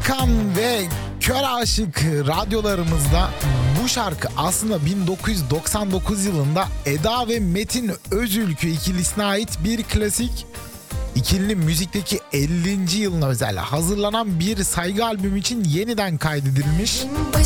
Tarkan ve Kör Aşık radyolarımızda. Bu şarkı aslında 1999 yılında Eda ve Metin Özülkü ikilisine ait bir klasik. İkilinin müzikteki 50. yılına özel hazırlanan bir saygı albümü için yeniden kaydedilmiş.